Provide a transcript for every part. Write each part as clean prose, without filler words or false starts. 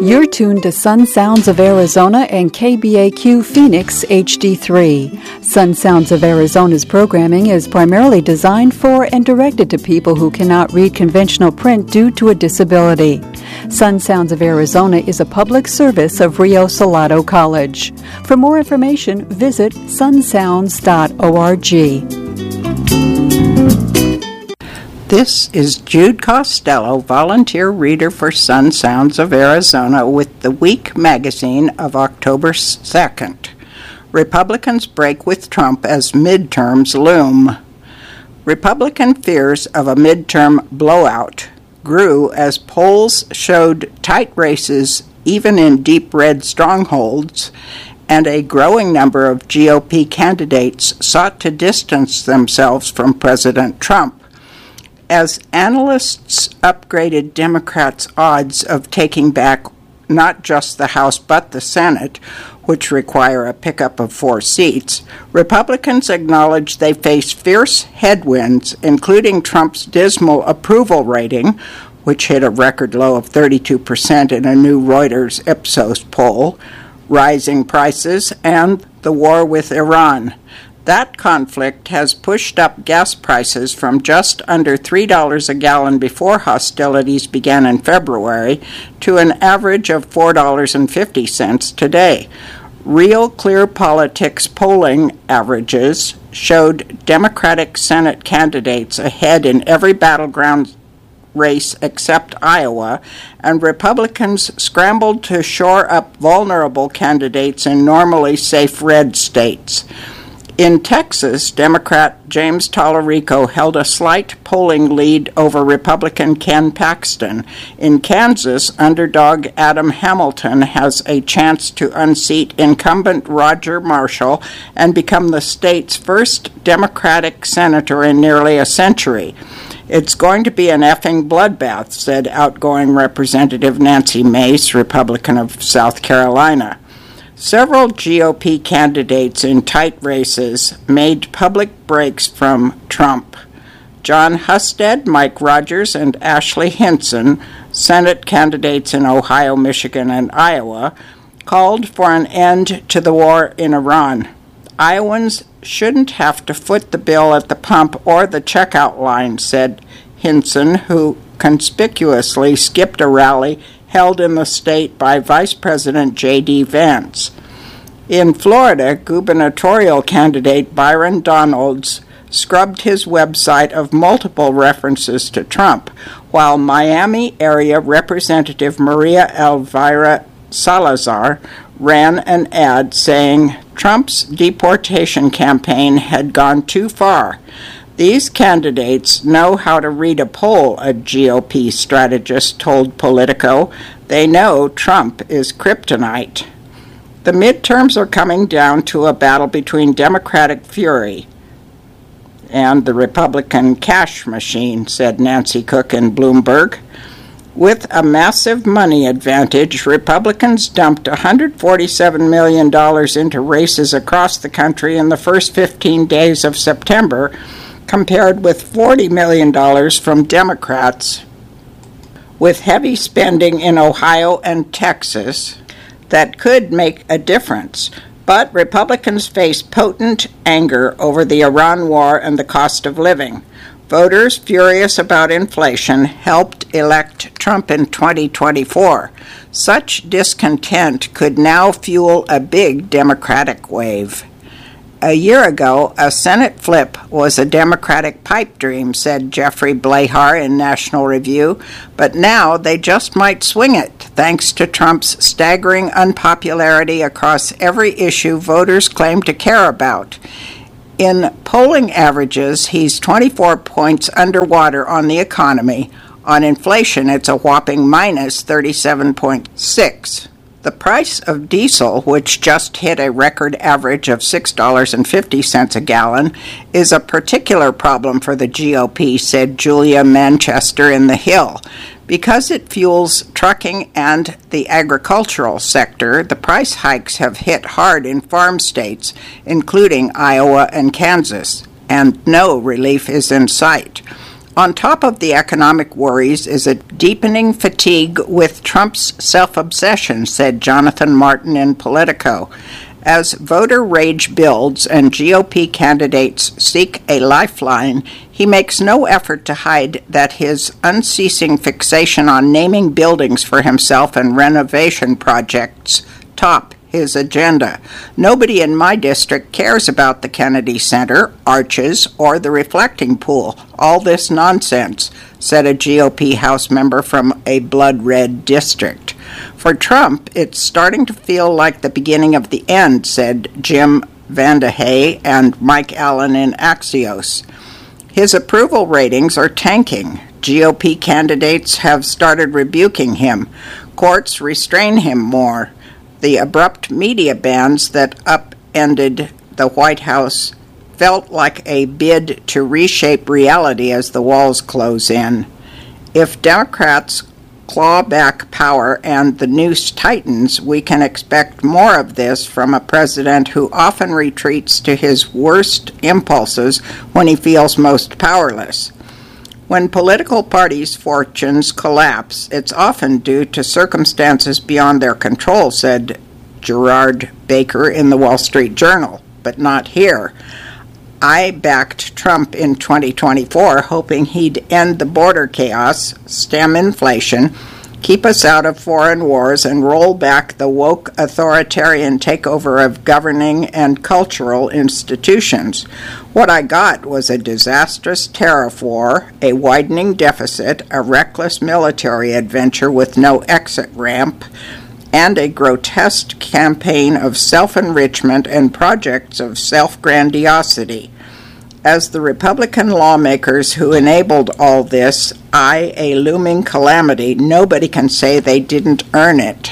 You're tuned to Sun Sounds of Arizona and KBAQ Phoenix HD3. Sun Sounds of Arizona's programming is primarily designed for and directed to people who cannot read conventional print due to a disability. Sun Sounds of Arizona is a public service of Rio Salado College. For more information, visit sunsounds.org. This is Jude Costello, volunteer reader for Sun Sounds of Arizona with the Week magazine of October 2nd. Republicans break with Trump as midterms loom. Republican fears of a midterm blowout grew as polls showed tight races even in deep red strongholds, and a growing number of GOP candidates sought to distance themselves from President Trump. As analysts upgraded Democrats' odds of taking back not just the House but the Senate, which require a pickup of 4 seats, Republicans acknowledge they face fierce headwinds, including Trump's dismal approval rating, which hit a record low of 32% in a new Reuters Ipsos poll, rising prices, and the war with Iran. That conflict has pushed up gas prices from just under $3 a gallon before hostilities began in February to an average of $4.50 today. Real Clear Politics polling averages showed Democratic Senate candidates ahead in every battleground race except Iowa, and Republicans scrambled to shore up vulnerable candidates in normally safe red states. In Texas, Democrat James Tallarico held a slight polling lead over Republican Ken Paxton. In Kansas, underdog Adam Hamilton has a chance to unseat incumbent Roger Marshall and become the state's first Democratic senator in nearly a century. It's going to be an effing bloodbath, said outgoing Representative Nancy Mace, Republican of South Carolina. Several GOP candidates in tight races made public breaks from Trump. John Husted, Mike Rogers, and Ashley Hinson, Senate candidates in Ohio, Michigan, and Iowa, called for an end to the war in Iran. Iowans shouldn't have to foot the bill at the pump or the checkout line, said Hinson, who conspicuously skipped a rally held in the state by Vice President J.D. Vance. In Florida, gubernatorial candidate Byron Donalds scrubbed his website of multiple references to Trump, while Miami area Representative Maria Elvira Salazar ran an ad saying Trump's deportation campaign had gone too far. These candidates know how to read a poll, a GOP strategist told Politico. They know Trump is kryptonite. The midterms are coming down to a battle between Democratic fury and the Republican cash machine, said Nancy Cook in Bloomberg. With a massive money advantage, Republicans dumped $147 million into races across the country in the first 15 days of September, compared with $40 million from Democrats, with heavy spending in Ohio and Texas that could make a difference. But Republicans face potent anger over the Iran war and the cost of living. Voters furious about inflation helped elect Trump in 2024. Such discontent could now fuel a big Democratic wave. A year ago, a Senate flip was a Democratic pipe dream, said Jeffrey Blahar in National Review, but now they just might swing it, thanks to Trump's staggering unpopularity across every issue voters claim to care about. In polling averages, he's 24 points underwater on the economy. On inflation, it's a whopping minus 37.6. The price of diesel, which just hit a record average of $6.50 a gallon, is a particular problem for the GOP, said Julia Manchester in The Hill. Because it fuels trucking and the agricultural sector, the price hikes have hit hard in farm states, including Iowa and Kansas, and no relief is in sight. On top of the economic worries is a deepening fatigue with Trump's self-obsession, said Jonathan Martin in Politico. As voter rage builds and GOP candidates seek a lifeline, he makes no effort to hide that his unceasing fixation on naming buildings for himself and renovation projects top his agenda. Nobody in my district cares about the Kennedy Center, arches, or the reflecting pool. All this nonsense, said a GOP House member from a blood-red district. For Trump, it's starting to feel like the beginning of the end, said Jim Vandehey and Mike Allen in Axios. His approval ratings are tanking. GOP candidates have started rebuking him. Courts restrain him more. The abrupt media bans that upended the White House felt like a bid to reshape reality as the walls close in. If Democrats claw back power and the noose tightens, we can expect more of this from a president who often retreats to his worst impulses when he feels most powerless. When political parties' fortunes collapse, it's often due to circumstances beyond their control, said Gerard Baker in the Wall Street Journal, but not here. I backed Trump in 2024, hoping he'd end the border chaos, stem inflation, keep us out of foreign wars, and roll back the woke authoritarian takeover of governing and cultural institutions. What I got was a disastrous tariff war, a widening deficit, a reckless military adventure with no exit ramp, and a grotesque campaign of self-enrichment and projects of self-grandiosity. As the Republican lawmakers who enabled all this eye a looming calamity, nobody can say they didn't earn it.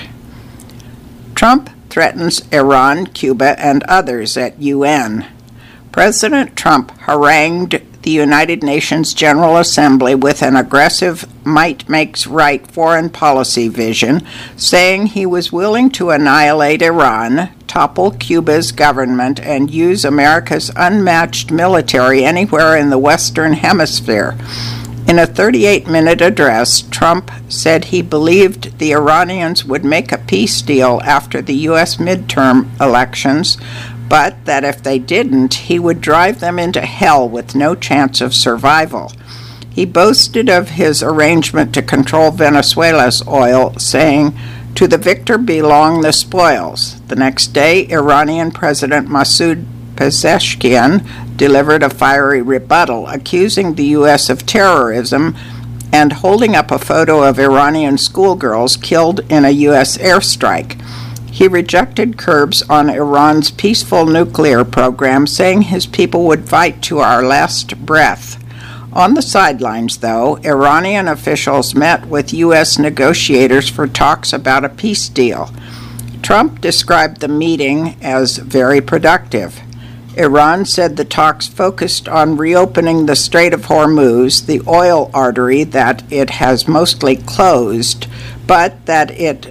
Trump threatens Iran, Cuba, and others at UN. President Trump harangued the United Nations General Assembly with an aggressive might makes right foreign policy vision, saying he was willing to annihilate Iran, topple Cuba's government, and use America's unmatched military anywhere in the Western Hemisphere. In a 38-minute address, Trump said he believed the Iranians would make a peace deal after the U.S. midterm elections, but that if they didn't, he would drive them into hell with no chance of survival. He boasted of his arrangement to control Venezuela's oil, saying, "To the victor belong the spoils." The next day, Iranian President Masoud Pezeshkian delivered a fiery rebuttal, accusing the U.S. of terrorism and holding up a photo of Iranian schoolgirls killed in a U.S. airstrike. He rejected curbs on Iran's peaceful nuclear program, saying his people would fight to our last breath. On the sidelines, though, Iranian officials met with U.S. negotiators for talks about a peace deal. Trump described the meeting as very productive. Iran said the talks focused on reopening the Strait of Hormuz, the oil artery that it has mostly closed, but that its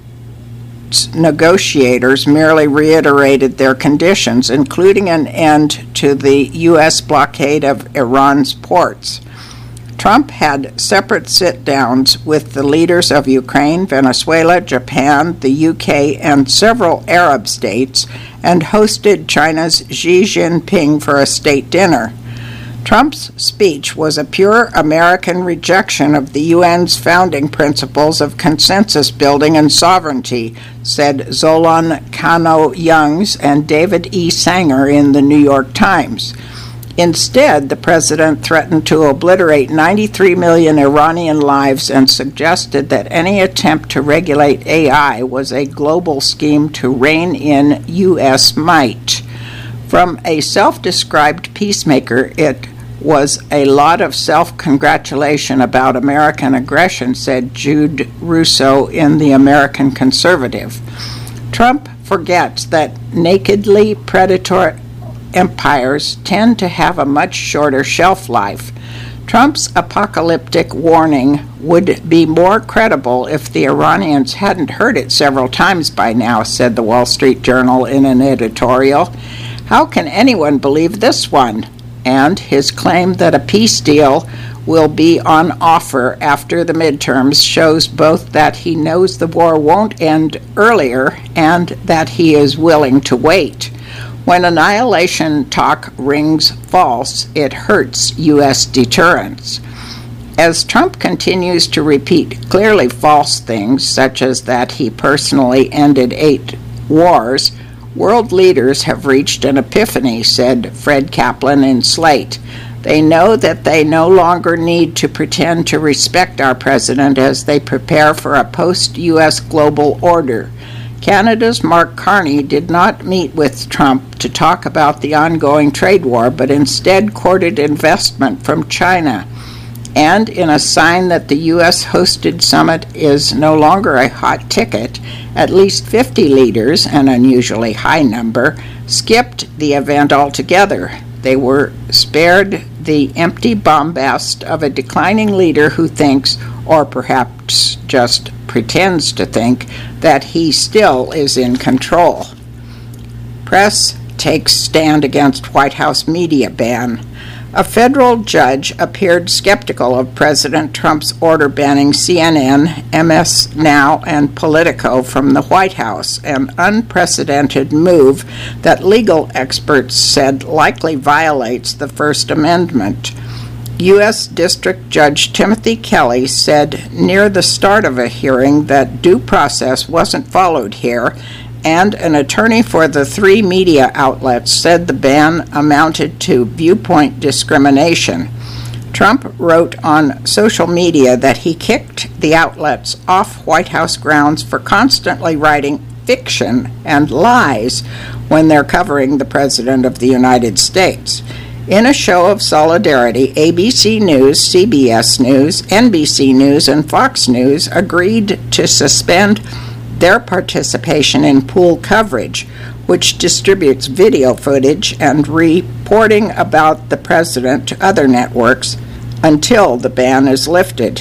negotiators merely reiterated their conditions, including an end to the U.S. blockade of Iran's ports. Trump had separate sit-downs with the leaders of Ukraine, Venezuela, Japan, the UK, and several Arab states, and hosted China's Xi Jinping for a state dinner. Trump's speech was a pure American rejection of the UN's founding principles of consensus building and sovereignty, said Zolan Kano-Youngs and David E. Sanger in the New York Times. Instead, the president threatened to obliterate 93 million Iranian lives and suggested that any attempt to regulate AI was a global scheme to rein in U.S. might. From a self-described peacemaker, it was a lot of self-congratulation about American aggression, said Jude Russo in The American Conservative. Trump forgets that nakedly predatory empires tend to have a much shorter shelf life. Trump's apocalyptic warning would be more credible if the Iranians hadn't heard it several times by now, said the Wall Street Journal in an editorial. How can anyone believe this one? And his claim that a peace deal will be on offer after the midterms shows both that he knows the war won't end earlier and that he is willing to wait. When annihilation talk rings false, it hurts U.S. deterrence. As Trump continues to repeat clearly false things, such as that he personally ended 8 wars, world leaders have reached an epiphany, said Fred Kaplan in Slate. They know that they no longer need to pretend to respect our president as they prepare for a post-U.S. global order. Canada's Mark Carney did not meet with Trump to talk about the ongoing trade war, but instead courted investment from China. And in a sign that the U.S.-hosted summit is no longer a hot ticket, at least 50 leaders, an unusually high number, skipped the event altogether. They were spared the empty bombast of a declining leader who thinks, or perhaps just pretends to think, that he still is in control. Press takes stand against White House media ban. A federal judge appeared skeptical of President Trump's order banning CNN, MS Now, and Politico from the White House, an unprecedented move that legal experts said likely violates the First Amendment. U.S. District Judge Timothy Kelly said near the start of a hearing that due process wasn't followed here, and an attorney for the 3 media outlets said the ban amounted to viewpoint discrimination. Trump wrote on social media that he kicked the outlets off White House grounds for constantly writing fiction and lies when they're covering the President of the United States. In a show of solidarity, ABC News, CBS News, NBC News, and Fox News agreed to suspend their participation in pool coverage, which distributes video footage and reporting about the president to other networks until the ban is lifted.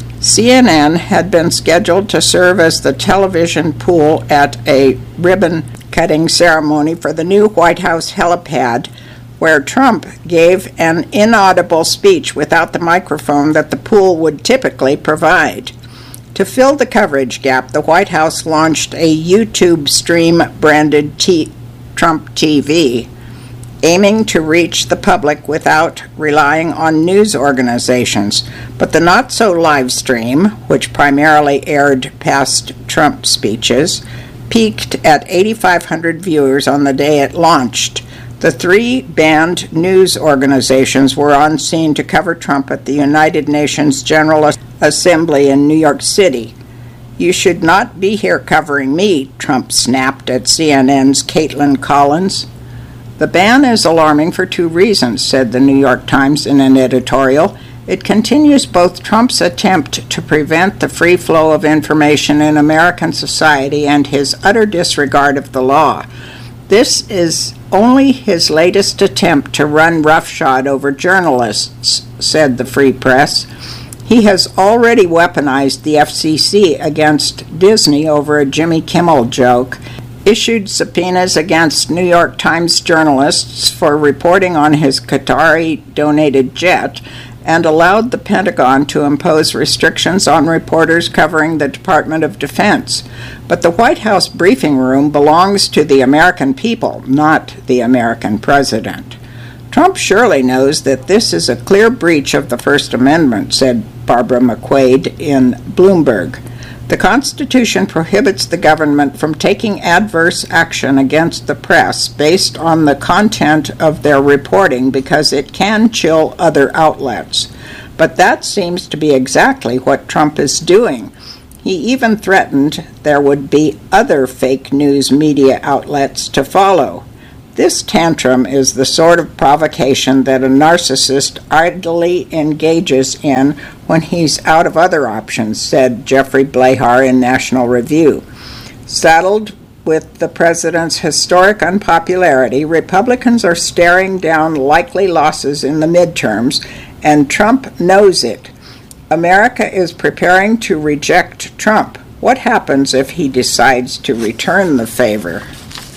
CNN had been scheduled to serve as the television pool at a ribbon-cutting ceremony for the new White House helipad, where Trump gave an inaudible speech without the microphone that the pool would typically provide. To fill the coverage gap, the White House launched a YouTube stream branded Trump TV, aiming to reach the public without relying on news organizations. But the not-so-live stream, which primarily aired past Trump speeches, peaked at 8,500 viewers on the day it launched. The 3 banned news organizations were on scene to cover Trump at the United Nations General Assembly in New York City. "You should not be here covering me," Trump snapped at CNN's Caitlin Collins. "The ban is alarming for 2 reasons," said the New York Times in an editorial. It continues both Trump's attempt to prevent the free flow of information in American society and his utter disregard of the law. This is only his latest attempt to run roughshod over journalists, said the Free Press. He has already weaponized the FCC against Disney over a Jimmy Kimmel joke, issued subpoenas against New York Times journalists for reporting on his Qatari-donated jet, and allowed the Pentagon to impose restrictions on reporters covering the Department of Defense. But the White House briefing room belongs to the American people, not the American president. Trump surely knows that this is a clear breach of the First Amendment, said Barbara McQuaid in Bloomberg. The Constitution prohibits the government from taking adverse action against the press based on the content of their reporting because it can chill other outlets. But that seems to be exactly what Trump is doing. He even threatened there would be other fake news media outlets to follow. This tantrum is the sort of provocation that a narcissist idly engages in when he's out of other options, said Jeffrey Blahar in National Review. Saddled with the president's historic unpopularity, Republicans are staring down likely losses in the midterms, and Trump knows it. America is preparing to reject Trump. What happens if he decides to return the favor?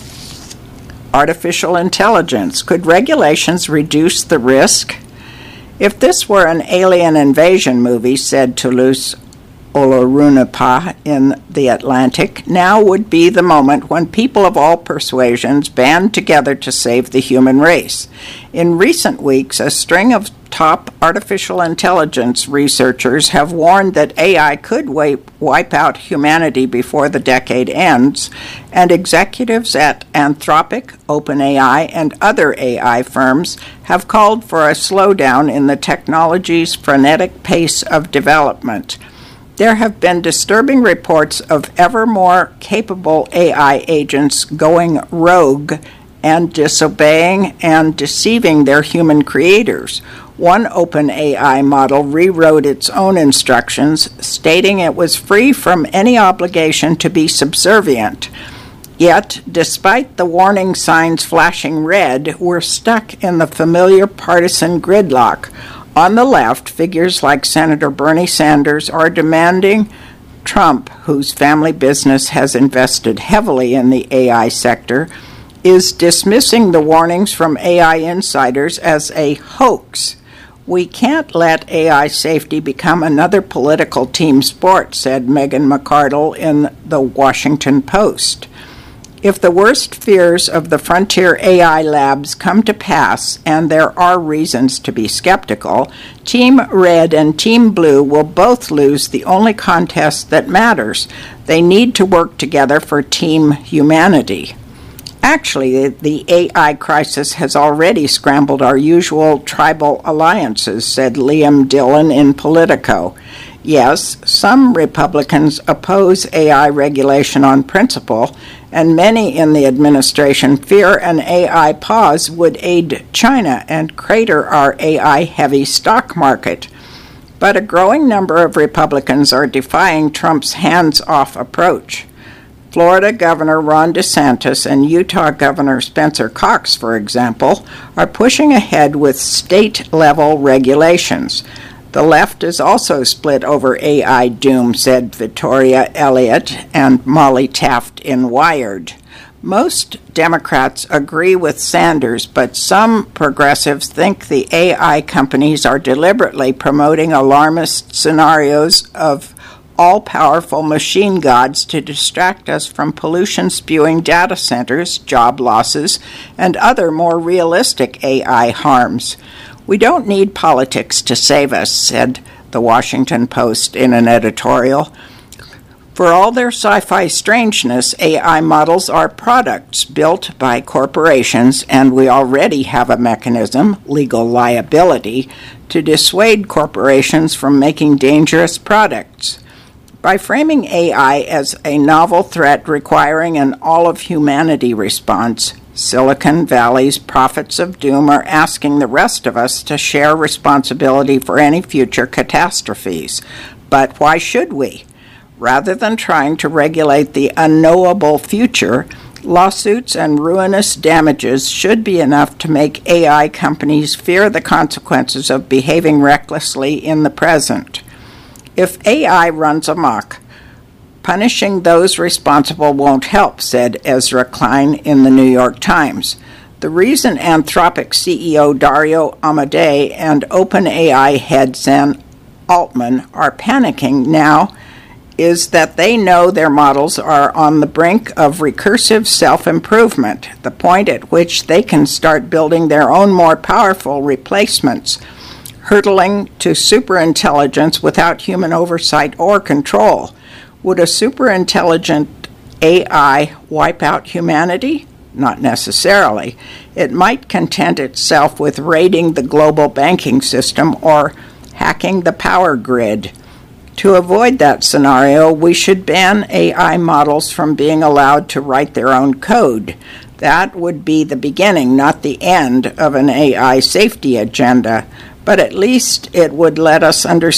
Artificial intelligence. Could regulations reduce the risk? If this were an alien invasion movie, said Toulouse Olorunapa in The Atlantic, now would be the moment when people of all persuasions band together to save the human race. In recent weeks, a string of top artificial intelligence researchers have warned that AI could wipe out humanity before the decade ends, and executives at Anthropic, OpenAI, and other AI firms have called for a slowdown in the technology's frenetic pace of development. There have been disturbing reports of ever more capable AI agents going rogue and disobeying and deceiving their human creators. One OpenAI model rewrote its own instructions, stating it was free from any obligation to be subservient. Yet, despite the warning signs flashing red, we're stuck in the familiar partisan gridlock. On the left, figures like Senator Bernie Sanders are demanding Trump, whose family business has invested heavily in the AI sector, is dismissing the warnings from AI insiders as a hoax. We can't let AI safety become another political team sport, said Megan McArdle in The Washington Post. If the worst fears of the frontier AI labs come to pass, and there are reasons to be skeptical, Team Red and Team Blue will both lose the only contest that matters. They need to work together for Team Humanity. Actually, the AI crisis has already scrambled our usual tribal alliances, said Liam Dillon in Politico. Yes, some Republicans oppose AI regulation on principle, and many in the administration fear an AI pause would aid China and crater our AI-heavy stock market. But a growing number of Republicans are defying Trump's hands-off approach. Florida Governor Ron DeSantis and Utah Governor Spencer Cox, for example, are pushing ahead with state-level regulations. The left is also split over AI doom, said Victoria Elliott and Molly Taft in Wired. Most Democrats agree with Sanders, but some progressives think the AI companies are deliberately promoting alarmist scenarios of all-powerful machine gods to distract us from pollution-spewing data centers, job losses, and other more realistic AI harms. We don't need politics to save us, said The Washington Post in an editorial. For all their sci-fi strangeness, AI models are products built by corporations, and we already have a mechanism, legal liability, to dissuade corporations from making dangerous products. By framing AI as a novel threat requiring an all-of-humanity response, Silicon Valley's prophets of doom are asking the rest of us to share responsibility for any future catastrophes. But why should we? Rather than trying to regulate the unknowable future, lawsuits and ruinous damages should be enough to make AI companies fear the consequences of behaving recklessly in the present. If AI runs amok, punishing those responsible won't help, said Ezra Klein in the New York Times. The reason Anthropic CEO Dario Amodei and OpenAI head Sam Altman are panicking now is that they know their models are on the brink of recursive self-improvement, the point at which they can start building their own more powerful replacements, hurtling to superintelligence without human oversight or control. Would a superintelligent AI wipe out humanity? Not necessarily. It might content itself with raiding the global banking system or hacking the power grid. To avoid that scenario, we should ban AI models from being allowed to write their own code. That would be the beginning, not the end, of an AI safety agenda. But at least it would let us understand